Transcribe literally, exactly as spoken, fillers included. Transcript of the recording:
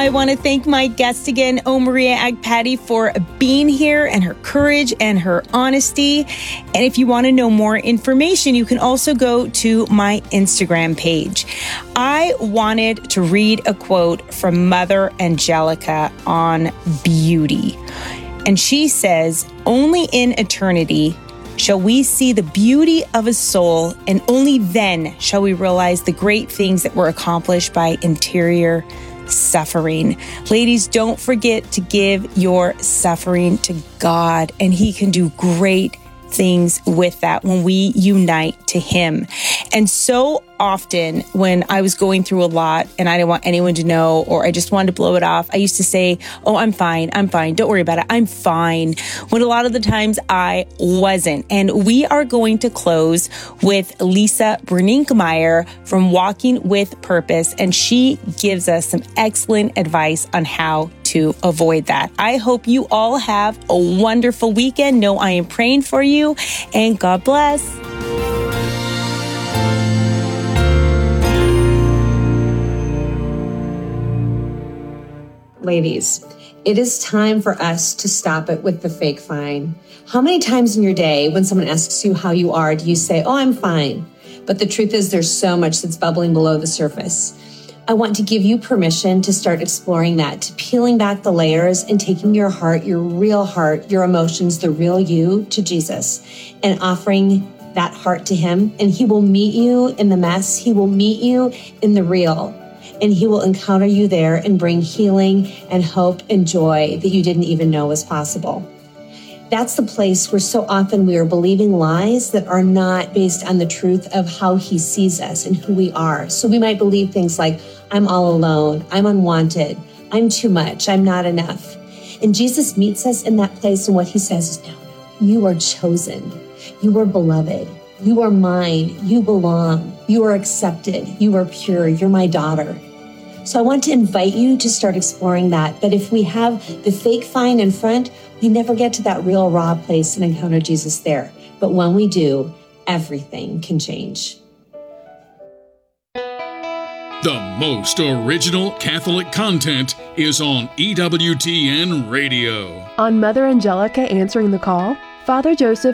I want to thank my guest again, O. Maria Agpati, for being here and her courage and her honesty. And if you want to know more information, you can also go to my Instagram page. I wanted to read a quote from Mother Angelica on beauty. And she says, "Only in eternity shall we see the beauty of a soul, and only then shall we realize the great things that were accomplished by interior suffering." Ladies, don't forget to give your suffering to God, and He can do great things with that when we unite to Him. And so often when I was going through a lot and I didn't want anyone to know, or I just wanted to blow it off, I used to say, "Oh, I'm fine. I'm fine. Don't worry about it. I'm fine." When a lot of the times I wasn't. And we are going to close with Lisa Berninkmeyer from Walking with Purpose. And she gives us some excellent advice on how to avoid that. I hope you all have a wonderful weekend. Know I am praying for you, and God bless. Ladies, it is time for us to stop it with the fake fine. How many times in your day when someone asks you how you are, do you say, "Oh, I'm fine"? But the truth is there's so much that's bubbling below the surface. I want to give you permission to start exploring that, to peeling back the layers and taking your heart, your real heart, your emotions, the real you to Jesus, and offering that heart to Him. And He will meet you in the mess. He will meet you in the real. And He will encounter you there and bring healing and hope and joy that you didn't even know was possible. That's the place where so often we are believing lies that are not based on the truth of how He sees us and who we are. So we might believe things like, "I'm all alone, I'm unwanted, I'm too much, I'm not enough." And Jesus meets us in that place, and what He says is, "No, no, you are chosen, you are beloved, you are mine, you belong, you are accepted, you are pure, you're my daughter." So I want to invite you to start exploring that. But if we have the fake fine in front, we never get to that real raw place and encounter Jesus there. But when we do, everything can change. The most original Catholic content is on E W T N Radio. On Mother Angelica Answering the Call, Father Joseph